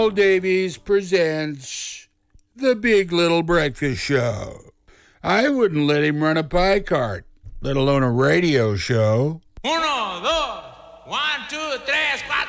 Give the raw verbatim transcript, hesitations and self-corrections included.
Davies presents The Big Little Breakfast Show. I wouldn't let him run a pie cart, let alone a radio show. Uno, dos, one, two, tres, cuatro.